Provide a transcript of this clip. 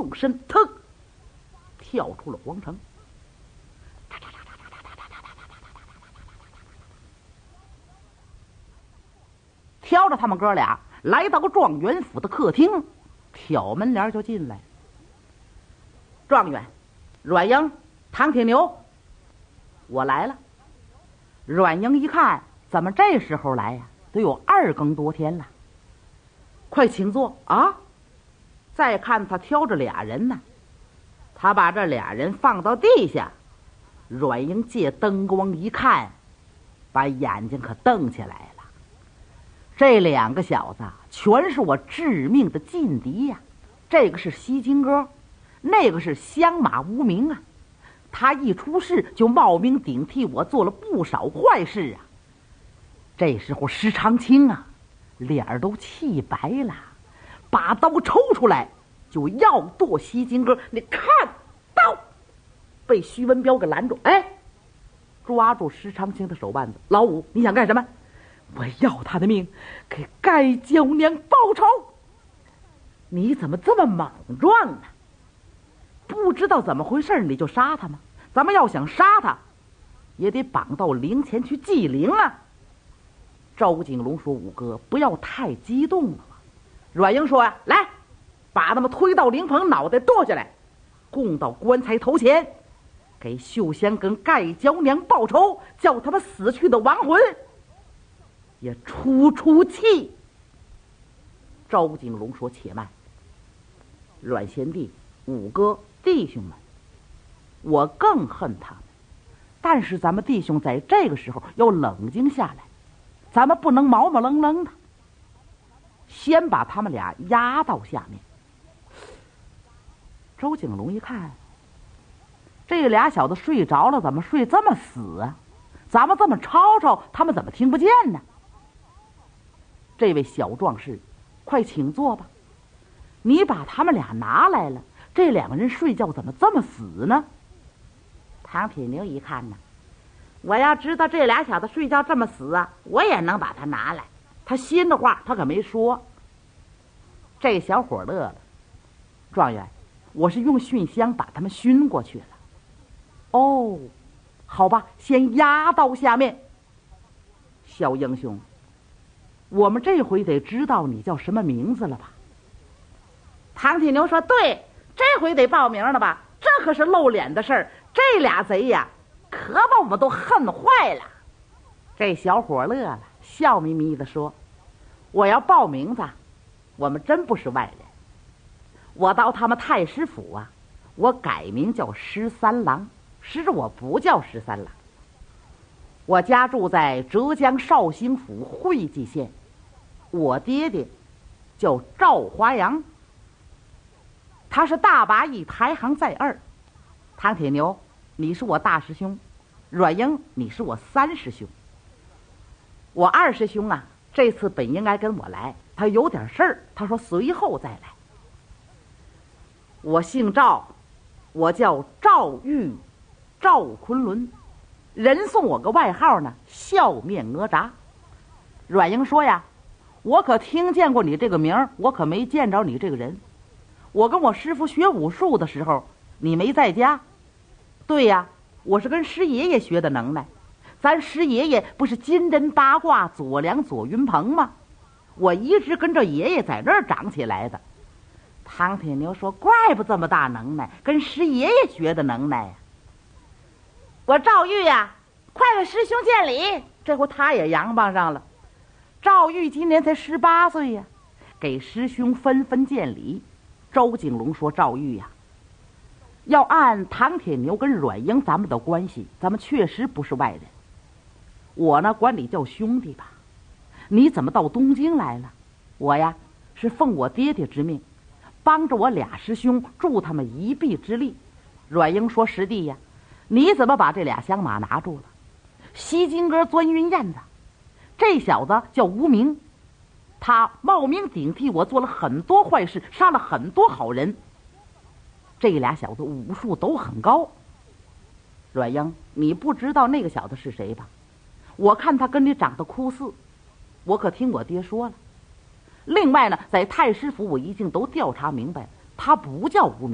纵身腾跳出了皇城。挑着他们哥俩来到个状元府的客厅，挑门帘就进来。状元，阮英、唐铁牛，我来了。阮英一看，怎么这时候来呀？得有2更多天了。快请坐啊！再看他挑着俩人呢，他把这俩人放到地下。阮英借灯光一看，把眼睛可瞪起来了。这2个小子全是我致命的劲敌呀！这个是西金哥，那个是香马无名啊！他一出事就冒名顶替我，做了不少坏事啊！这时候施长青啊，脸儿都气白了，把刀抽出来就要剁西金哥。你看，刀被徐文彪给拦住，抓住施长青的手腕子。老五，你想干什么？我要他的命，给盖娇娘报仇。你怎么这么莽撞呢？不知道怎么回事你就杀他吗？咱们要想杀他，也得绑到灵前去祭灵啊！赵景龙说：“五哥，不要太激动了。”阮英说：“呀，来，把他们推到灵棚，脑袋剁下来，供到棺材头前，给秀香跟盖娇娘报仇，叫他们死去的亡魂也出气。”赵景龙说：“且慢，阮贤弟、五哥、弟兄们，我更恨他们，但是咱们弟兄在这个时候要冷静下来，咱们不能毛毛愣愣的，先把他们俩压到下面。”周景龙一看，这俩小子睡着了，怎么睡这么死啊？咱们这么吵吵，他们怎么听不见呢？这位小壮士，快请坐吧。你把他们俩拿来了，这2个人睡觉怎么这么死呢？唐铁牛一看呢，我要知道这俩小子睡觉这么死啊，我也能把他拿来。他心的话他可没说。这小伙乐了：“状元，我是用熏香把他们熏过去了。”哦，好吧，先压到下面。小英雄，我们这回得知道你叫什么名字了吧？唐铁牛说：“对，这回得报名了吧？这可是露脸的事儿，这俩贼呀，可把我们都恨坏了。”这小伙乐了，笑眯眯地说：“我要报名字，我们真不是外人。我到他们太师府啊，我改名叫13郎，实质我不叫13郎。我家住在浙江绍兴府会稽县，我爹爹叫赵华阳，他是大拔役排行在2。唐铁牛，你是我大师兄；阮英，你是我3师兄。我2师兄啊，这次本应该跟我来，他有点事儿，他说随后再来。我姓赵，我叫赵玉，赵昆仑，人送我个外号呢，笑面哪吒。阮英说呀，我可听见过你这个名儿，我可没见着你这个人。我跟我师傅学武术的时候，你没在家。对呀，我是跟师爷爷学的能耐。咱师爷爷不是金针八卦左梁左云鹏吗？我一直跟着爷爷在那儿长起来的。唐铁牛说：“怪不这么大能耐，跟师爷爷学的能耐呀。”我赵玉呀，快给师兄见礼。这回他也洋帮上了。赵玉今年才18岁呀，给师兄纷纷见礼。周景龙说：“赵玉呀，要按唐铁牛跟阮英咱们的关系，咱们确实不是外人。我呢，管你叫兄弟吧。你怎么到东京来了？我呀，是奉我爹爹之命，帮着我俩师兄助他们一臂之力。”阮英说：“师弟呀，你怎么把这俩香马拿住了？西金哥钻云燕子，这小子叫无名，他冒名顶替我，做了很多坏事，杀了很多好人。这俩小子武术都很高。阮英，你不知道那个小子是谁吧？我看他跟你长得酷似，我可听我爹说了。另外呢，在太师府我已经都调查明白了，他不叫无名。